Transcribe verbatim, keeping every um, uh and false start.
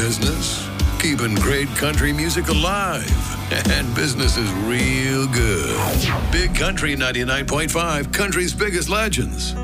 business, keeping great country music alive, and business is real good. Big Country ninety-nine point five, country's biggest legends.